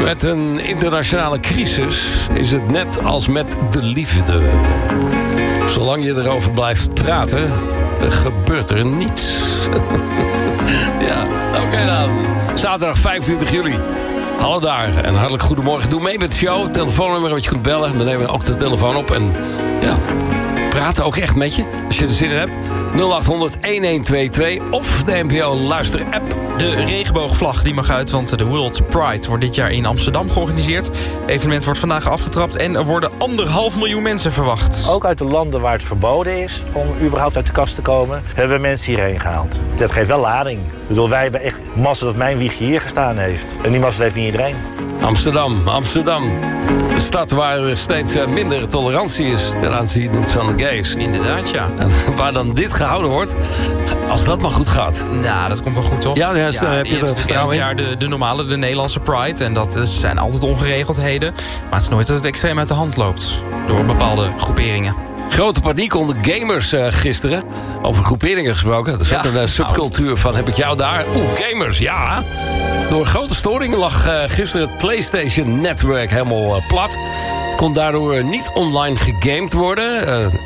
Met een internationale crisis is het net als met de liefde. Zolang je erover blijft praten, gebeurt er niets. Ja, oké dan. Zaterdag 25 juli. Hallo daar en hartelijk goedemorgen. Doe mee met de show. Telefoonnummer wat je kunt bellen. We nemen ook de telefoon op en ja, praten ook echt met je. Als je er zin in hebt. 0800-1122 of de NPO Luister-app. De regenboogvlag die mag uit, want de World Pride wordt dit jaar in Amsterdam georganiseerd. Het evenement wordt vandaag afgetrapt en er worden 1,5 miljoen mensen verwacht. Ook uit de landen waar het verboden is om überhaupt uit de kast te komen, hebben we mensen hierheen gehaald. Dat geeft wel lading. Ik bedoel, wij hebben echt massa dat mijn wiegje hier gestaan heeft. En die massa heeft niet iedereen. Amsterdam. De stad waar er steeds minder tolerantie is ten aanzien van de gays. Inderdaad, ja. En waar dan dit gehouden wordt, als dat maar goed gaat. Nou, dat komt wel goed, toch? Ja, heb je er vertrouwen in? Elk jaar de normale, de Nederlandse Pride. En dat zijn altijd ongeregeldheden. Maar het is nooit dat het extreem uit de hand loopt. Door bepaalde groeperingen. Grote paniek onder gamers gisteren. Over groeperingen gesproken. Dat is ook een subcultuur van heb ik jou daar. Gamers, ja. Door grote storingen lag gisteren het PlayStation-netwerk helemaal plat. Kon daardoor niet online gegamed worden.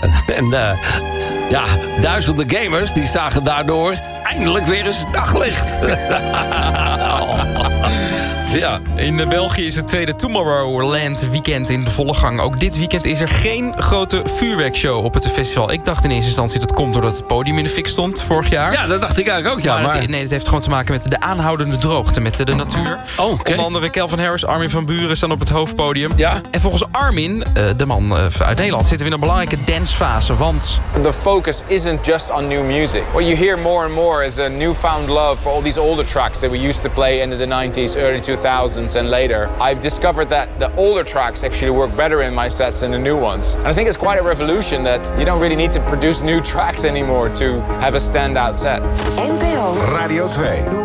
Duizenden gamers die zagen daardoor eindelijk weer eens daglicht. Ja. In België is het tweede Tomorrowland weekend in de volle gang. Ook dit weekend is er geen grote vuurwerkshow op het festival. Ik dacht in eerste instantie dat komt doordat het podium in de fik stond vorig jaar. Ja, dat dacht ik eigenlijk ook, ja. Maar het heeft gewoon te maken met de aanhoudende droogte, met de natuur. Oh, okay. Onder andere Calvin Harris, Armin van Buuren staan op het hoofdpodium. Ja. En volgens Armin, de man uit Nederland, zitten we in een belangrijke dancefase, want the focus isn't just on new music. What you hear more and more is a newfound love for all these older tracks that we used to play in the 90s, early 2000s and later. I've discovered that the older tracks actually work better in my sets than the new ones. And I think it's quite a revolution that you don't really need to produce new tracks anymore to have a standout set. NPO Radio 2.